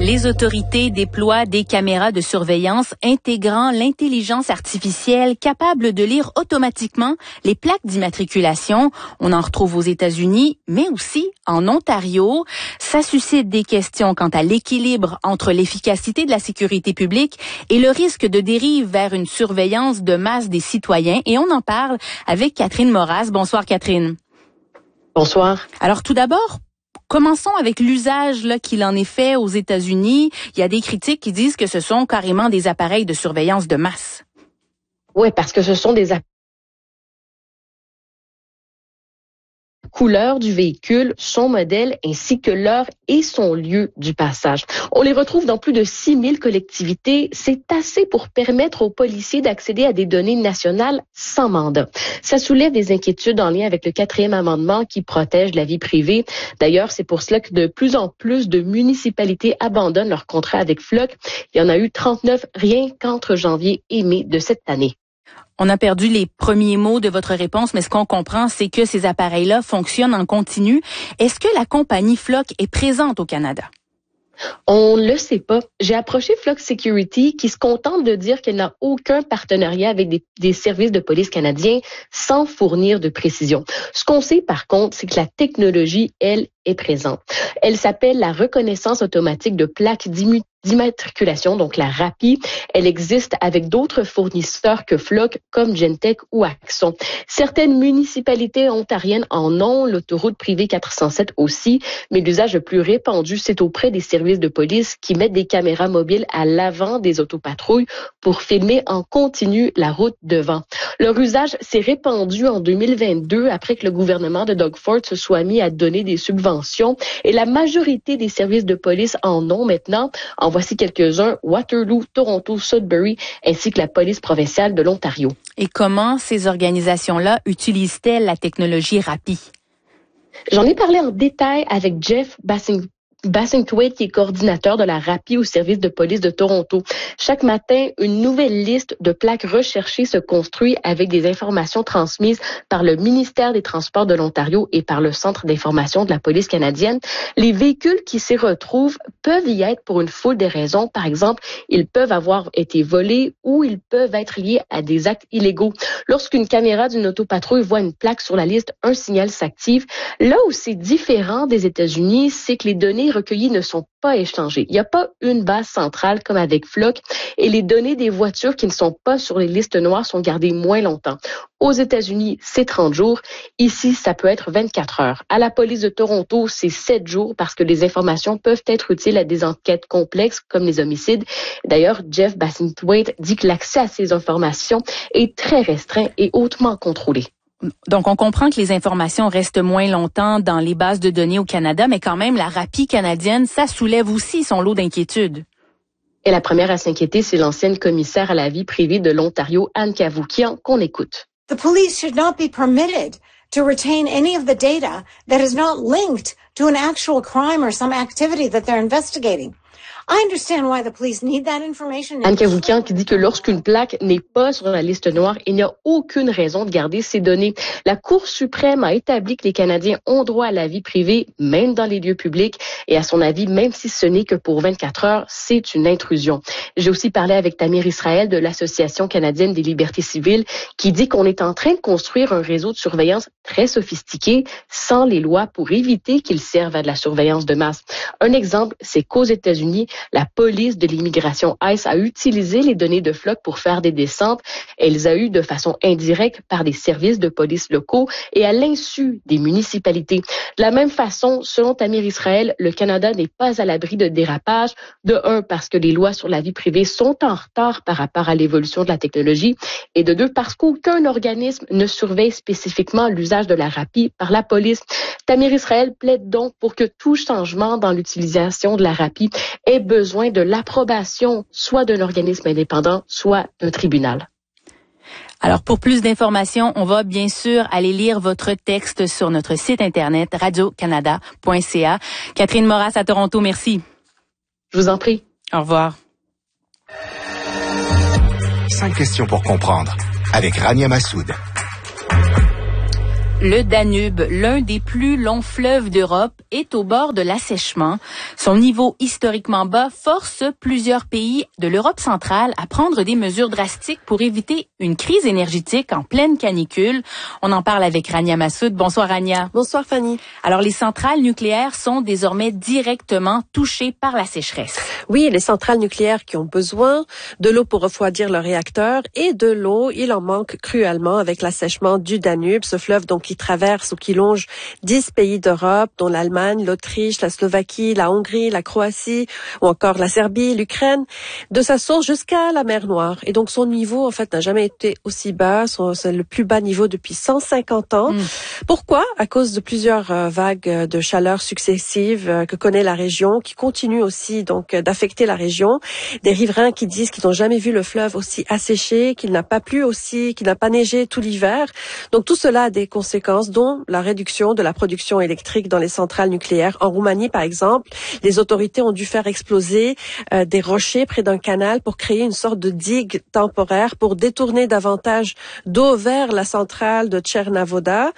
Les autorités déploient des caméras de surveillance intégrant l'intelligence artificielle capable de lire automatiquement les plaques d'immatriculation. On en retrouve aux États-Unis, mais aussi en Ontario. Ça suscite des questions quant à l'équilibre entre l'efficacité de la sécurité publique et le risque de dérive vers une surveillance de masse des citoyens. Et on en parle avec Catherine Moras. Bonsoir Catherine. Bonsoir. Alors tout d'abord, commençons avec l'usage qu'il en est fait aux États-Unis. Il y a des critiques qui disent que ce sont carrément des appareils de surveillance de masse. Oui, parce que ce sont des couleur du véhicule, son modèle, ainsi que l'heure et son lieu du passage. On les retrouve dans plus de 6000 collectivités. C'est assez pour permettre aux policiers d'accéder à des données nationales sans mandat. Ça soulève des inquiétudes en lien avec le 4e amendement qui protège la vie privée. D'ailleurs, c'est pour cela que de plus en plus de municipalités abandonnent leur contrat avec Flock. Il y en a eu 39 rien qu'entre janvier et mai de cette année. On a perdu les premiers mots de votre réponse, mais ce qu'on comprend, c'est que ces appareils-là fonctionnent en continu. Est-ce que la compagnie Flock est présente au Canada? On ne le sait pas. J'ai approché Flock Security qui se contente de dire qu'elle n'a aucun partenariat avec des services de police canadiens sans fournir de précision. Ce qu'on sait par contre, c'est que la technologie, elle, est présente. Elle s'appelle la reconnaissance automatique de plaques d'immatriculation, donc la RAPI. Elle existe avec d'autres fournisseurs que Flock, comme Gentech ou Axon. Certaines municipalités ontariennes en ont, l'autoroute privée 407 aussi, mais l'usage le plus répandu, c'est auprès des services de police qui mettent des caméras mobiles à l'avant des autopatrouilles pour filmer en continu la route devant. Leur usage s'est répandu en 2022 après que le gouvernement de Doug Ford se soit mis à donner des subventions et la majorité des services de police en ont maintenant. En voici quelques-uns: Waterloo, Toronto, Sudbury, ainsi que la police provinciale de l'Ontario. Et comment ces organisations-là utilisent-elles la technologie RAPI? J'en ai parlé en détail avec Jeff Bassingthwaite, qui est coordinateur de la RAPI au service de police de Toronto. Chaque matin, une nouvelle liste de plaques recherchées se construit avec des informations transmises par le ministère des Transports de l'Ontario et par le Centre d'information de la police canadienne. Les véhicules qui s'y retrouvent peuvent y être pour une foule de raisons. Par exemple, ils peuvent avoir été volés ou ils peuvent être liés à des actes illégaux. Lorsqu'une caméra d'une autopatrouille voit une plaque sur la liste, un signal s'active. Là où c'est différent des États-Unis, c'est que les données recueillies ne sont pas échangées. Il n'y a pas une base centrale comme avec Flock et les données des voitures qui ne sont pas sur les listes noires sont gardées moins longtemps. Aux États-Unis, c'est 30 jours. Ici, ça peut être 24 heures. À la police de Toronto, c'est 7 jours parce que les informations peuvent être utiles à des enquêtes complexes comme les homicides. D'ailleurs, Jeff Bassingthwaite dit que l'accès à ces informations est très restreint et hautement contrôlé. Donc, on comprend que les informations restent moins longtemps dans les bases de données au Canada, mais quand même, la RAPI canadienne, ça soulève aussi son lot d'inquiétudes. Et la première à s'inquiéter, c'est l'ancienne commissaire à la vie privée de l'Ontario, Anne Cavoukian, qu'on écoute. The police should not be permitted to retain any of the data that is not linked to an actual crime or some activity that they're investigating. I understand why the police need that information. Anne Cavoukian qui dit que lorsqu'une plaque n'est pas sur la liste noire, il n'y a aucune raison de garder ces données. La Cour suprême a établi que les Canadiens ont droit à la vie privée, même dans les lieux publics. Et à son avis, même si ce n'est que pour 24 heures, c'est une intrusion. J'ai aussi parlé avec Tamir Israël de l'Association canadienne des libertés civiles qui dit qu'on est en train de construire un réseau de surveillance très sophistiqué sans les lois pour éviter qu'ils servent à de la surveillance de masse. Un exemple, c'est qu'aux États-Unis, la police de l'immigration ICE a utilisé les données de Flock pour faire des descentes. Elle les a eues de façon indirecte par des services de police locaux et à l'insu des municipalités. De la même façon, selon Tamir Israël, le Canada n'est pas à l'abri de dérapages. De un, parce que les lois sur la vie privée sont en retard par rapport à l'évolution de la technologie. Et de deux, parce qu'aucun organisme ne surveille spécifiquement l'usage de la RAPI par la police. Tamir Israël plaide donc pour que tout changement dans l'utilisation de la RAPI ait besoin de l'approbation soit d'un organisme indépendant, soit d'un tribunal. Alors, pour plus d'informations, on va bien sûr aller lire votre texte sur notre site internet radiocanada.ca. Catherine Moras à Toronto, merci. Je vous en prie. Au revoir. 5 questions pour comprendre avec Rania Massoud. Le Danube, l'un des plus longs fleuves d'Europe, est au bord de l'assèchement. Son niveau historiquement bas force plusieurs pays de l'Europe centrale à prendre des mesures drastiques pour éviter une crise énergétique en pleine canicule. On en parle avec Rania Massoud. Bonsoir Rania. Bonsoir Fanny. Alors les centrales nucléaires sont désormais directement touchées par la sécheresse. Oui, les centrales nucléaires qui ont besoin de l'eau pour refroidir leurs réacteurs et de l'eau, il en manque cruellement avec l'assèchement du Danube, ce fleuve donc qui traverse ou qui longe 10 pays d'Europe, dont l'Allemagne, l'Autriche, la Slovaquie, la Hongrie, la Croatie ou encore la Serbie, l'Ukraine, de sa source jusqu'à la mer Noire. Et donc son niveau en fait n'a jamais été aussi bas, c'est le plus bas niveau depuis 150 ans. Pourquoi? À cause de plusieurs vagues de chaleur successives que connaît la région, qui continuent aussi donc d'affecter la région. Des riverains qui disent qu'ils n'ont jamais vu le fleuve aussi asséché, qu'il n'a pas plu aussi, qu'il n'a pas neigé tout l'hiver. Donc tout cela a des conséquences, dont la réduction de la production électrique dans les centrales nucléaires. En Roumanie, par exemple, les autorités ont dû faire exploser des rochers près d'un canal pour créer une sorte de digue temporaire pour détourner davantage d'eau vers la centrale de Tchernavoda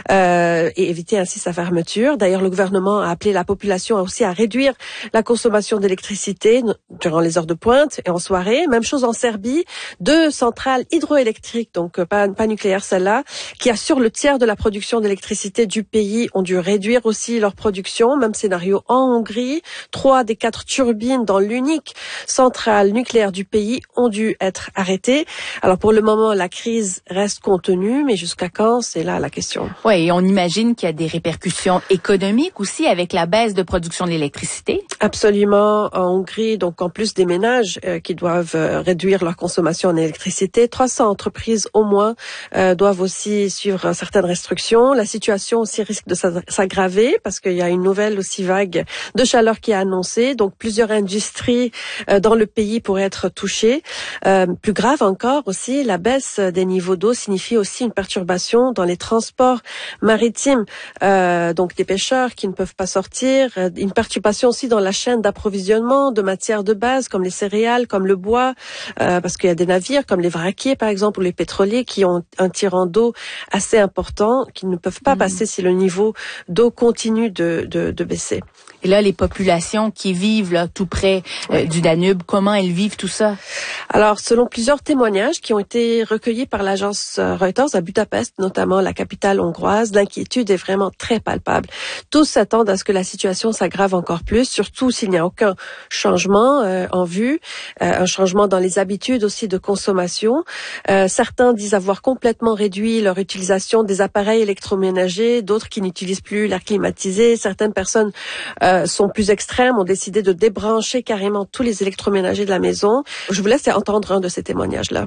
et éviter ainsi sa fermeture. D'ailleurs, le gouvernement a appelé la population aussi à réduire la consommation d'électricité durant les heures de pointe et en soirée. Même chose en Serbie, 2 centrales hydroélectriques, donc pas nucléaires celle-là, qui assurent le tiers de la production d'électricité du pays, ont dû réduire aussi leur production. Même scénario en Hongrie. 3 des 4 turbines dans l'unique centrale nucléaire du pays ont dû être arrêtées. Alors pour le moment, la crise reste contenue, mais jusqu'à quand? C'est là la question. Oui, et on imagine qu'il y a des répercussions économiques aussi avec la baisse de production d'électricité. Absolument. En Hongrie, donc en plus des ménages qui doivent réduire leur consommation en électricité, 300 entreprises au moins doivent aussi suivre certaines restrictions. La situation aussi risque de s'aggraver parce qu'il y a une nouvelle aussi vague de chaleur qui est annoncée. Donc plusieurs industries dans le pays pourraient être touchées. Plus grave encore aussi, la baisse des niveaux d'eau signifie aussi une perturbation dans les transports maritimes. Donc des pêcheurs qui ne peuvent pas sortir. Une perturbation aussi dans la chaîne d'approvisionnement de matières de base comme les céréales, comme le bois, parce qu'il y a des navires comme les vraquiers par exemple ou les pétroliers qui ont un tirant d'eau assez important, qui ne peuvent pas passer si le niveau d'eau continue de baisser. Et là, les populations qui vivent là tout près du Danube, comment elles vivent tout ça? Alors, selon plusieurs témoignages qui ont été recueillis par l'agence Reuters à Budapest, notamment la capitale hongroise, l'inquiétude est vraiment très palpable. Tous s'attendent à ce que la situation s'aggrave encore plus, surtout s'il n'y a aucun changement en vue, un changement dans les habitudes aussi de consommation. Certains disent avoir complètement réduit leur utilisation des appareils électroménagers, d'autres qui n'utilisent plus l'air climatisé. Certaines personnes sont plus extrêmes, ont décidé de débrancher carrément tous les électroménagers de la maison. Je vous laisse entendre un de ces témoignages-là.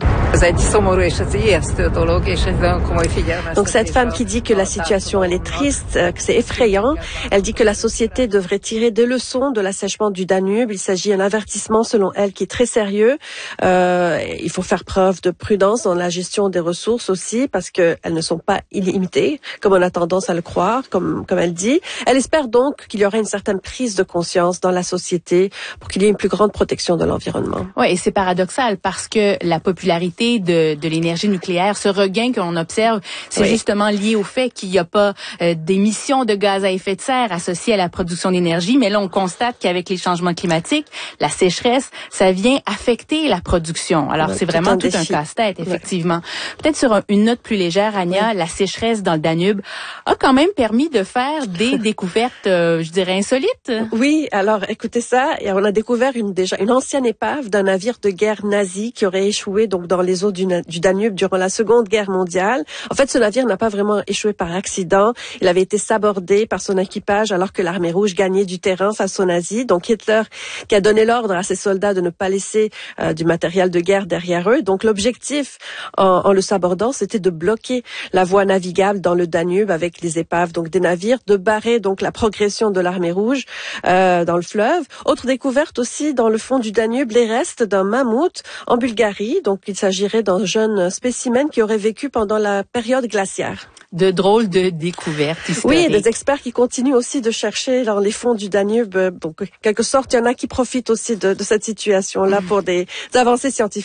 Donc cette femme qui dit que la situation elle est triste, que c'est effrayant, elle dit que la société devrait tirer des leçons de l'assèchement du Danube. Il s'agit d'un avertissement selon elle qui est très sérieux. Il faut faire preuve de prudence dans la gestion des ressources aussi parce qu'elles ne sont pas illimitées, comme on a tendance à le croire, comme elle dit. Elle espère donc qu'il y aura une certaine prise de conscience dans la société pour qu'il y ait une plus grande protection de l'environnement. Oui, et c'est paradoxal parce que la popularité de l'énergie nucléaire, ce regain que l'on observe, c'est justement lié au fait qu'il n'y a pas d'émissions de gaz à effet de serre associées à la production d'énergie. Mais là, on constate qu'avec les changements climatiques, la sécheresse, ça vient affecter la production. Alors, c'est vraiment tout un casse-tête, effectivement. Peut-être sur une note plus légère, Ania, la sécheresse dans le Danube a quand même permis de faire des découvertes, je dirais, insolites. Oui, alors écoutez ça, et on a découvert une ancienne épave d'un navire de guerre nazi qui aurait échoué donc dans les eaux du Danube durant la Seconde Guerre mondiale. En fait, ce navire n'a pas vraiment échoué par accident. Il avait été sabordé par son équipage alors que l'armée rouge gagnait du terrain face aux nazis. Donc Hitler qui a donné l'ordre à ses soldats de ne pas laisser du matériel de guerre derrière eux. Donc l'objectif en le sabordant, c'était de bloquer la voie navigable dans le Danube avec les épaves donc des navires, de barrer donc la progression de l'armée rouge dans le fleuve. Autre découverte aussi dans le fond du Danube, les restes d'un mammouth en Bulgarie. Donc il s'agirait d'un jeune spécimen qui aurait vécu pendant la période glaciaire. De drôles de découvertes historiques. Oui, des experts qui continuent aussi de chercher dans les fonds du Danube. Donc, en quelque sorte, il y en a qui profitent aussi de cette situation-là pour des avancées scientifiques.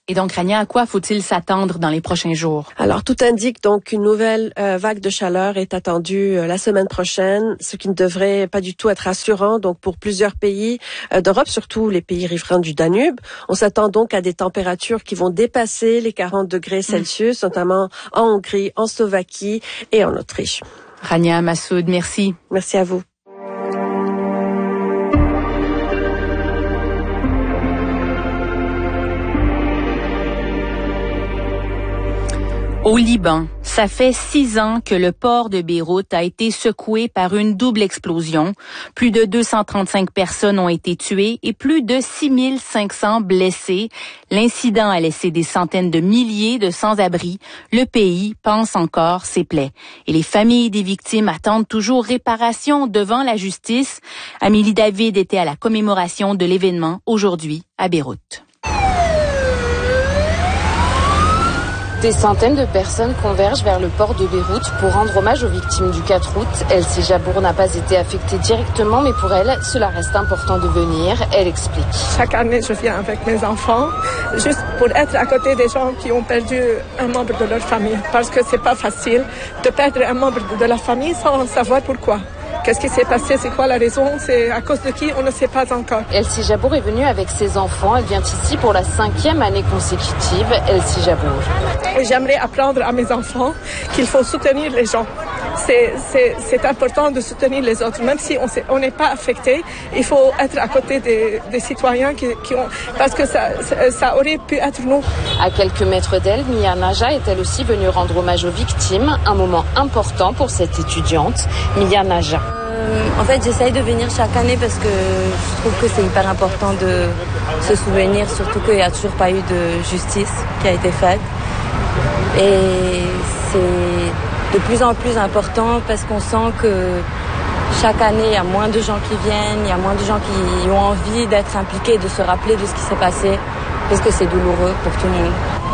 Et donc, Rania, à quoi faut-il s'attendre dans les prochains jours? Alors, tout indique donc qu'une nouvelle vague de chaleur est attendue la semaine prochaine, ce qui ne devrait pas du tout être rassurant donc pour plusieurs pays d'Europe, surtout les pays riverains du Danube. On s'attend donc à des températures qui vont dépasser les 40 degrés Celsius, notamment en Hongrie, en Slovaquie et en Autriche. Rania Massoud, merci. Merci à vous. Au Liban, ça fait 6 ans que le port de Beyrouth a été secoué par une double explosion. Plus de 235 personnes ont été tuées et plus de 6500 blessés. L'incident a laissé des centaines de milliers de sans-abri. Le pays pense encore ses plaies. Et les familles des victimes attendent toujours réparation devant la justice. Amélie David était à la commémoration de l'événement aujourd'hui à Beyrouth. Des centaines de personnes convergent vers le port de Beyrouth pour rendre hommage aux victimes du 4 août. Elsie Jabour n'a pas été affectée directement, mais pour elle, cela reste important de venir. Elle explique. Chaque année, je viens avec mes enfants, juste pour être à côté des gens qui ont perdu un membre de leur famille. Parce que c'est pas facile de perdre un membre de la famille sans savoir pourquoi. Qu'est-ce qui s'est passé? C'est quoi la raison? C'est à cause de qui? On ne sait pas encore. Elsie Jabour est venue avec ses enfants. Elle vient ici pour la 5e année consécutive. Elsie Jabour. J'aimerais apprendre à mes enfants qu'il faut soutenir les gens. C'est important de soutenir les autres. Même si on n'est pas affecté, il faut être à côté des citoyens qui ont... Parce que ça aurait pu être nous. À quelques mètres d'elle, Mia Naja est elle aussi venue rendre hommage aux victimes. Un moment important pour cette étudiante. Mia Naja. En fait, j'essaye de venir chaque année parce que je trouve que c'est hyper important de se souvenir, surtout qu'il n'y a toujours pas eu de justice qui a été faite. Et c'est de plus en plus important parce qu'on sent que chaque année, il y a moins de gens qui viennent, il y a moins de gens qui ont envie d'être impliqués, de se rappeler de ce qui s'est passé, parce que c'est douloureux pour tout le monde.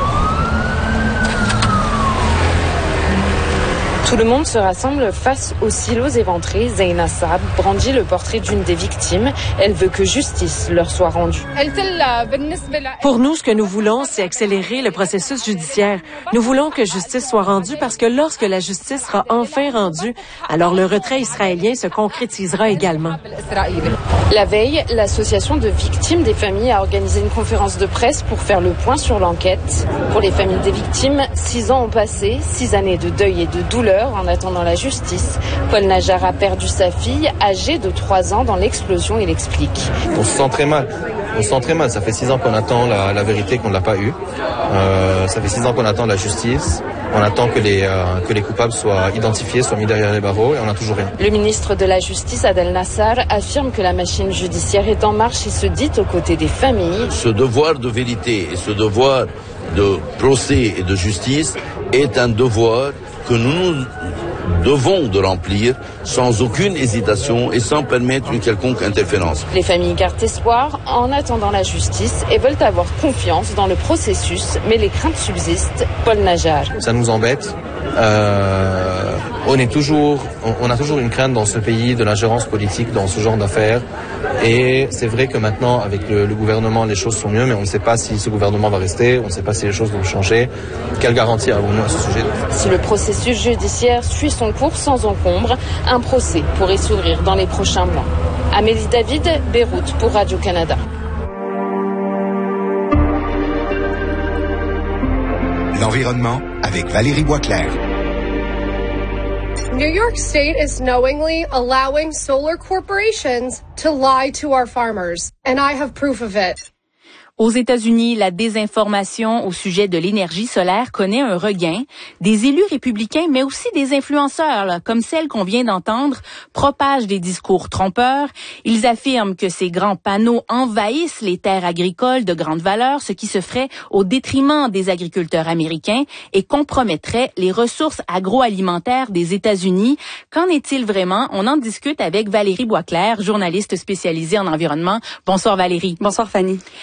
Tout le monde se rassemble face aux silos éventrés. Zeyna Saab brandit le portrait d'une des victimes. Elle veut que justice leur soit rendue. Pour nous, ce que nous voulons, c'est accélérer le processus judiciaire. Nous voulons que justice soit rendue parce que lorsque la justice sera enfin rendue, alors le retrait israélien se concrétisera également. La veille, l'association de victimes des familles a organisé une conférence de presse pour faire le point sur l'enquête. Pour les familles des victimes, 6 ans ont passé, 6 années de deuil et de douleur en attendant la justice. Paul Najar a perdu sa fille, âgée de 3 ans, dans l'explosion. Il explique. On se sent très mal. On se sent très mal. Ça fait 6 ans qu'on attend la vérité, qu'on ne l'a pas eue. Ça fait 6 ans qu'on attend la justice. On attend que les coupables soient identifiés, soient mis derrière les barreaux, et on n'a toujours rien. Le ministre de la Justice, Adel Nassar, affirme que la machine judiciaire est en marche et se dit aux côtés des familles. Ce devoir de vérité et ce devoir de procès et de justice est un devoir que nous devons de remplir sans aucune hésitation et sans permettre une quelconque interférence. Les familles gardent espoir en attendant la justice et veulent avoir confiance dans le processus, mais les craintes subsistent. Paul Najar. Ça nous embête. On a toujours une crainte dans ce pays de l'ingérence politique dans ce genre d'affaires. Et c'est vrai que maintenant, avec le gouvernement, les choses sont mieux, mais on ne sait pas si ce gouvernement va rester, on ne sait pas si les choses vont changer. Quelle garantie avons-nous à ce sujet? Si le processus judiciaire suit son cours sans encombre, un procès pourrait s'ouvrir dans les prochains mois. Amélie David, Beyrouth pour Radio-Canada. L'environnement avec Valérie Boisclair. New York State is knowingly allowing solar corporations to lie to our farmers, and I have proof of it. Aux États-Unis, la désinformation au sujet de l'énergie solaire connaît un regain. Des élus républicains, mais aussi des influenceurs, comme celle qu'on vient d'entendre, propagent des discours trompeurs. Ils affirment que ces grands panneaux envahissent les terres agricoles de grande valeur, ce qui se ferait au détriment des agriculteurs américains et compromettrait les ressources agroalimentaires des États-Unis. Qu'en est-il vraiment? On en discute avec Valérie Boisclair, journaliste spécialisée en environnement. Bonsoir Valérie. Bonsoir Fanny. Alors,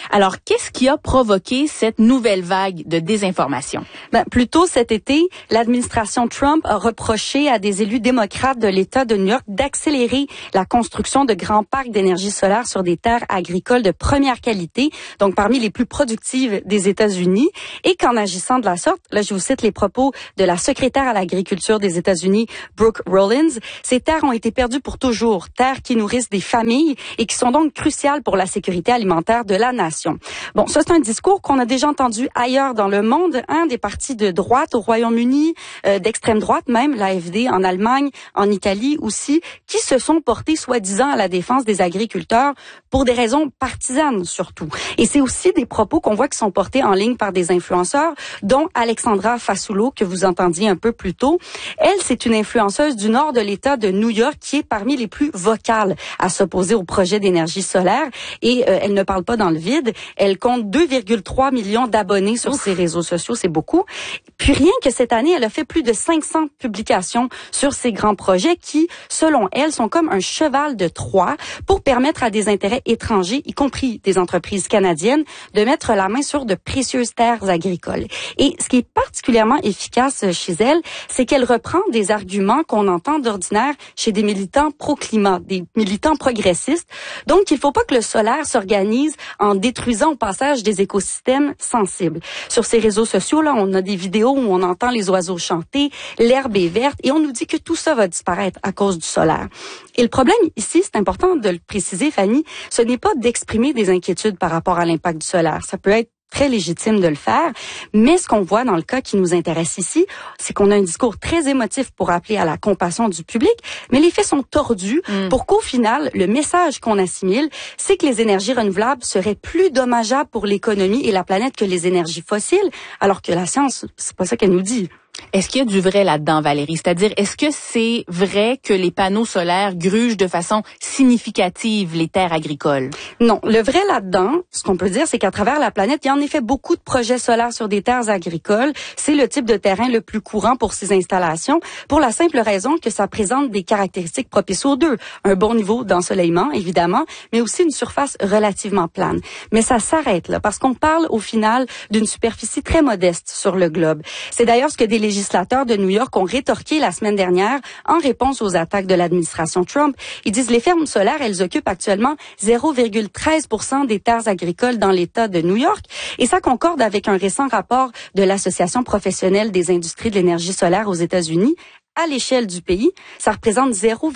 qu'est-ce qui a provoqué cette nouvelle vague de désinformation? Plus tôt cet été, l'administration Trump a reproché à des élus démocrates de l'État de New York d'accélérer la construction de grands parcs d'énergie solaire sur des terres agricoles de première qualité, donc parmi les plus productives des États-Unis, et qu'en agissant de la sorte, là je vous cite les propos de la secrétaire à l'agriculture des États-Unis, Brooke Rollins, ces terres ont été perdues pour toujours, terres qui nourrissent des familles et qui sont donc cruciales pour la sécurité alimentaire de la nation. Bon, ça c'est un discours qu'on a déjà entendu ailleurs dans le monde, des partis de droite au Royaume-Uni, d'extrême droite même, l'AfD en Allemagne, en Italie aussi, qui se sont portés soi-disant à la défense des agriculteurs pour des raisons partisanes surtout. Et c'est aussi des propos qu'on voit qui sont portés en ligne par des influenceurs, dont Alexandra Fassulo, que vous entendiez un peu plus tôt. Elle, c'est une influenceuse du nord de l'État de New York qui est parmi les plus vocales à s'opposer au projet d'énergie solaire. Et elle ne parle pas dans le vide. Elle compte 2,3 millions d'abonnés sur ses réseaux sociaux. C'est beaucoup. Puis rien que cette année, elle a fait plus de 500 publications sur ces grands projets qui, selon elle, sont comme un cheval de Troie pour permettre à des intérêts étrangers, y compris des entreprises canadiennes, de mettre la main sur de précieuses terres agricoles. Et ce qui est particulièrement efficace chez elle, c'est qu'elle reprend des arguments qu'on entend d'ordinaire chez des militants pro-climat, des militants progressistes. Donc, il ne faut pas que le solaire s'organise en détruisant au passage des écosystèmes sensibles. Sur ces réseaux sociaux, là, on a des vidéos où on entend les oiseaux chanter, l'herbe est verte, et on nous dit que tout ça va disparaître à cause du solaire. Et le problème ici, c'est important de le préciser, Fanny, ce n'est pas d'exprimer des inquiétudes par rapport à l'impact du solaire. Ça peut être très légitime de le faire, mais ce qu'on voit dans le cas qui nous intéresse ici, c'est qu'on a un discours très émotif pour appeler à la compassion du public, mais les faits sont tordus pour qu'au final, le message qu'on assimile, c'est que les énergies renouvelables seraient plus dommageables pour l'économie et la planète que les énergies fossiles, alors que la science, c'est pas ça qu'elle nous dit. Est-ce qu'il y a du vrai là-dedans, Valérie? C'est-à-dire, est-ce que c'est vrai que les panneaux solaires grugent de façon significative les terres agricoles? Non. Le vrai là-dedans, ce qu'on peut dire, c'est qu'à travers la planète, il y a en effet beaucoup de projets solaires sur des terres agricoles. C'est le type de terrain le plus courant pour ces installations, pour la simple raison que ça présente des caractéristiques propices aux deux. Un bon niveau d'ensoleillement, évidemment, mais aussi une surface relativement plane. Mais ça s'arrête là, parce qu'on parle au final d'une superficie très modeste sur le globe. C'est d'ailleurs ce que des législateurs de New York ont rétorqué la semaine dernière en réponse aux attaques de l'administration Trump. Ils disent les fermes solaires, elles occupent actuellement 0,13% des terres agricoles dans l'État de New York. Et ça concorde avec un récent rapport de l'Association professionnelle des industries de l'énergie solaire aux États-Unis. À l'échelle du pays, ça représente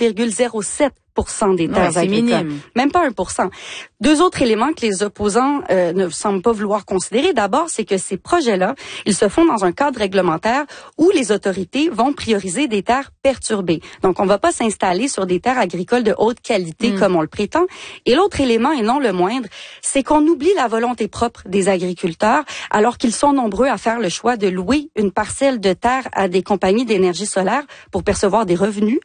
0,07% des terres agricoles. Minime. Même pas 1%. Deux autres éléments que les opposants ne semblent pas vouloir considérer. D'abord, c'est que ces projets-là, ils se font dans un cadre réglementaire où les autorités vont prioriser des terres perturbées. Donc, on va pas s'installer sur des terres agricoles de haute qualité comme on le prétend. Et l'autre élément, et non le moindre, c'est qu'on oublie la volonté propre des agriculteurs alors qu'ils sont nombreux à faire le choix de louer une parcelle de terre à des compagnies d'énergie solaire pour percevoir des revenus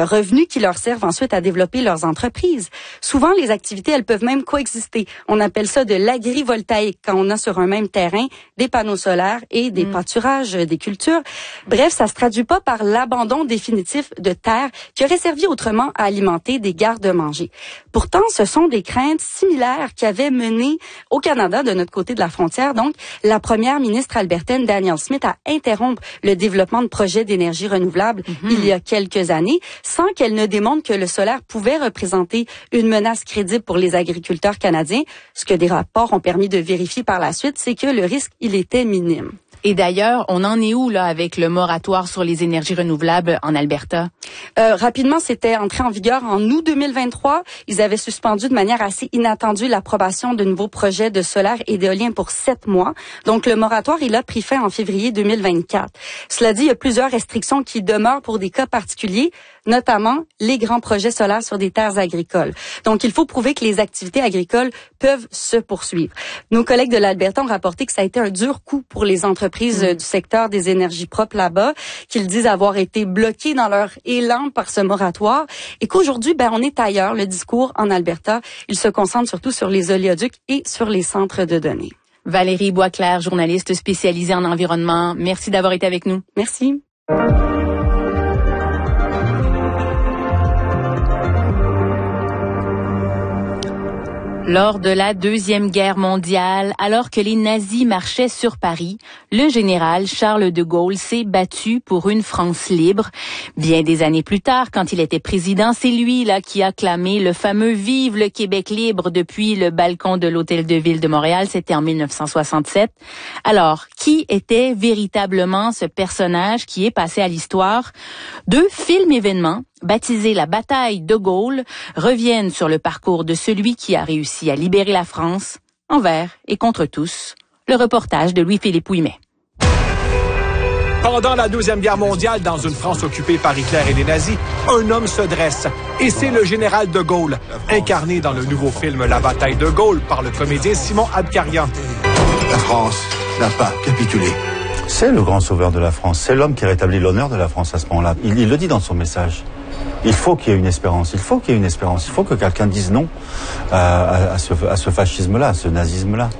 qui leur servent ensuite à développer leurs entreprises. Souvent, les activités, elles peuvent même coexister. On appelle ça de l'agrivoltaïque quand on a sur un même terrain des panneaux solaires et des pâturages, des cultures. Bref, ça se traduit pas par l'abandon définitif de terres qui auraient servi autrement à alimenter des garde-manger. Pourtant, ce sont des craintes similaires qui avaient mené au Canada, de notre côté de la frontière, donc, la première ministre albertaine Danielle Smith à interrompre le développement de projets d'énergie renouvelable il y a quelques années, sans qu'elle ne démontre que le solaire pouvait représenter une menace crédible pour les agriculteurs canadiens. Ce que des rapports ont permis de vérifier par la suite, c'est que le risque, il était minime. Et d'ailleurs, on en est où là avec le moratoire sur les énergies renouvelables en Alberta? Rapidement, c'était entré en vigueur en août 2023. Ils avaient suspendu de manière assez inattendue l'approbation de nouveaux projets de solaire et d'éolien pour 7 mois. Donc, le moratoire, il a pris fin en février 2024. Cela dit, il y a plusieurs restrictions qui demeurent pour des cas particuliers, notamment les grands projets solaires sur des terres agricoles. Donc, il faut prouver que les activités agricoles peuvent se poursuivre. Nos collègues de l'Alberta ont rapporté que ça a été un dur coup pour les entreprises du secteur des énergies propres là-bas, qu'ils disent avoir été bloqués dans leur élan par ce moratoire et qu'aujourd'hui, on est ailleurs. Le discours en Alberta, il se concentre surtout sur les oléoducs et sur les centres de données. Valérie Boisclair, journaliste spécialisée en environnement. Merci d'avoir été avec nous. Merci. Lors de la Deuxième Guerre mondiale, alors que les nazis marchaient sur Paris, le général Charles de Gaulle s'est battu pour une France libre. Bien des années plus tard, quand il était président, c'est lui là qui a clamé le fameux « Vive le Québec libre » depuis le balcon de l'Hôtel de Ville de Montréal. C'était en 1967. Alors, qui était véritablement ce personnage qui est passé à l'histoire? Deux films-événements, baptisés la bataille de Gaulle, reviennent sur le parcours de celui qui a réussi à libérer la France, envers et contre tous. Le reportage de Louis-Philippe Ouimet. Pendant la Deuxième Guerre mondiale, dans une France occupée par Hitler et les nazis, un homme se dresse. Et c'est le général de Gaulle, incarné dans le nouveau film La bataille de Gaulle par le comédien Simon Abkarian. La France n'a pas capitulé. C'est le grand sauveur de la France. C'est l'homme qui rétablit l'honneur de la France à ce moment-là. Il le dit dans son message. Il faut qu'il y ait une espérance. Il faut qu'il y ait une espérance. Il faut que quelqu'un dise non à ce fascisme-là, à ce nazisme-là.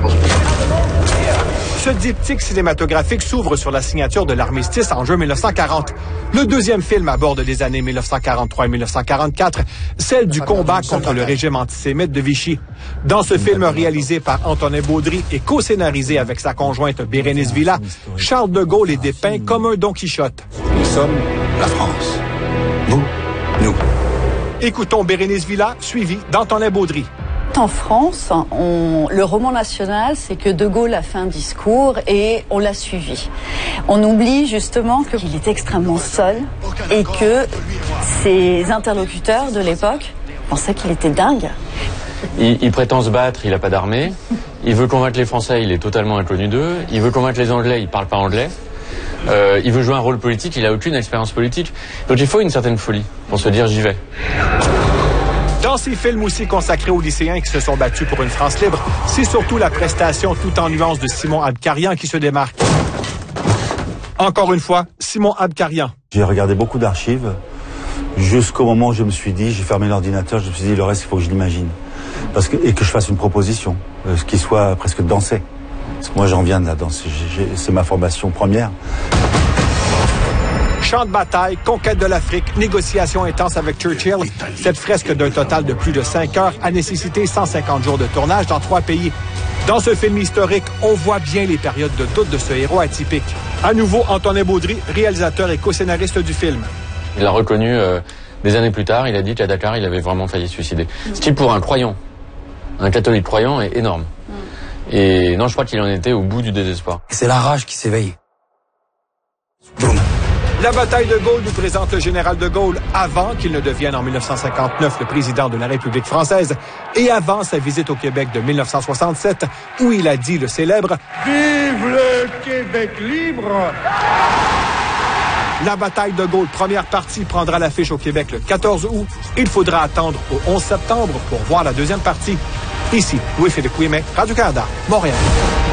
Ce diptyque cinématographique s'ouvre sur la signature de l'armistice en juin 1940. Le deuxième film aborde les années 1943 et 1944, celle du combat contre le régime antisémite de Vichy. Dans ce film réalisé par Antonin Baudry et co-scénarisé avec sa conjointe Bérénice Villa, Charles de Gaulle est dépeint comme un Don Quichotte. Nous sommes la France. Vous, nous. Écoutons Bérénice Villa, suivie d'Antonin Baudry. En France, le roman national, c'est que De Gaulle a fait un discours et on l'a suivi. On oublie justement qu'il était extrêmement seul et que ses interlocuteurs de l'époque pensaient qu'il était dingue. Il prétend se battre, il n'a pas d'armée. Il veut convaincre les Français, il est totalement inconnu d'eux. Il veut convaincre les Anglais, il ne parle pas anglais. Il veut jouer un rôle politique, il n'a aucune expérience politique. Donc il faut une certaine folie pour se dire j'y vais. Dans ces films aussi consacrés aux lycéens qui se sont battus pour une France libre, c'est surtout la prestation tout en nuances de Simon Abkarian qui se démarque. Encore une fois, Simon Abkarian. J'ai regardé beaucoup d'archives jusqu'au moment où je me suis dit, j'ai fermé l'ordinateur, je me suis dit le reste il faut que je l'imagine. Et que je fasse une proposition, qui soit presque dansée. Parce que moi j'en viens de la danse, c'est ma formation première. Champ de bataille, conquête de l'Afrique, négociations intenses avec Churchill. Cette fresque d'un total de plus de 5 heures a nécessité 150 jours de tournage dans 3 pays. Dans ce film historique, on voit bien les périodes de doute de ce héros atypique. À nouveau, Antonin Baudry, réalisateur et co-scénariste du film. Il l'a reconnu des années plus tard, il a dit qu'à Dakar, il avait vraiment failli se suicider. Ce qui pour un croyant, un catholique croyant, est énorme. Et non, je crois qu'il en était au bout du désespoir. C'est la rage qui s'éveille. Boum. La bataille de Gaulle nous présente le général de Gaulle avant qu'il ne devienne en 1959 le président de la République française et avant sa visite au Québec de 1967 où il a dit le célèbre « Vive le Québec libre !» La bataille de Gaulle, première partie, prendra l'affiche au Québec le 14 août. Il faudra attendre au 11 septembre pour voir la deuxième partie. Ici, Louis-Philippe Ouimet, Radio-Canada, Montréal.